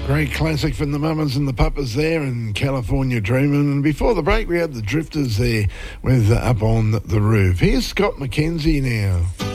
Great classic from the Mamas and the Papas there in California Dreamin'. And before the break, we had the Drifters there with Up on the Roof. Here's Scott McKenzie now.